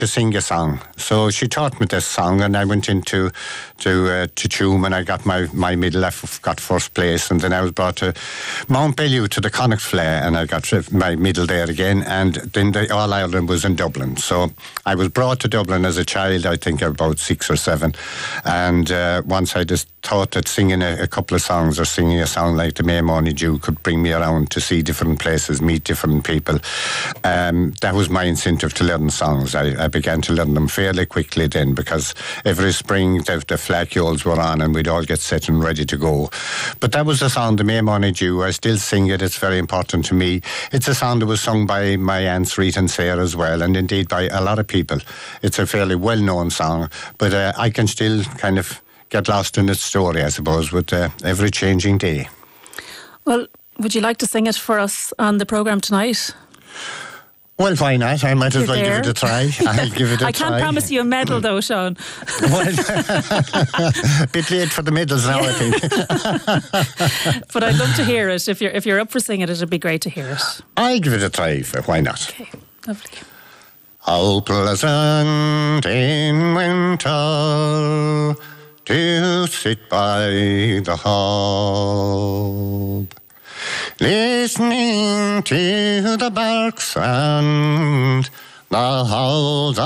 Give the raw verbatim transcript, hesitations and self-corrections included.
to sing a song. So she taught me this song, and I went into to uh, to Tuam, and I got my, my medal. I f- got first place, and then I was brought to Mount Bellew to the Connacht Flea, and I got my medal there again. And then the All Ireland was in Dublin. So I was brought to Dublin as a child, I think about six or seven. And uh, once I just thought that singing a, a couple of songs or singing a song like the May Morning Dew could bring me around to see different places, meet different people. Um, that was my incentive to learn songs. I, I began to learn them fairly quickly then, because every spring the, the flacioles were on and we'd all get set and ready to go. But that was the song, the May Morning Dew. I still sing it. It's very important to me. It's a song that was sung by my aunts Rita and Sarah as well, and indeed by a lot of people. It's a fairly well-known song, but uh, I can still kind of get lost in its story, I suppose, with uh, every changing day. Well, would you like to sing it for us on the programme tonight? Well, why not? I might as You're well there. give it a try. I'll give it a try. I can't promise you a medal though, Sean. Well, bit late for the medals now, I think. But I'd love to hear it. If you're if you're up for singing it, it'd be great to hear it. I'll give it a try. Why not? Okay, lovely. How pleasant in winter to sit by the hob, listening to the barks and the howls